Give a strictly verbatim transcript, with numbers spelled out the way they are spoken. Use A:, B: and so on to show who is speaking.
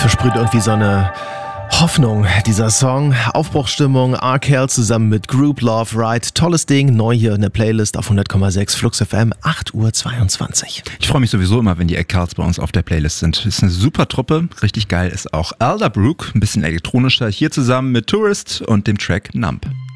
A: versprüht irgendwie so eine Hoffnung, dieser Song. Aufbruchsstimmung, R. Kell zusammen mit Group Love Ride. Tolles Ding, neu hier in der Playlist auf hundert Komma sechs Flux F M, acht Uhr zweiundzwanzig.
B: Ich freue mich sowieso immer, wenn die Eckharts bei uns auf der Playlist sind. Ist eine super Truppe, richtig geil ist auch Elderbrook, ein bisschen elektronischer, hier zusammen mit Tourist und dem Track Numb.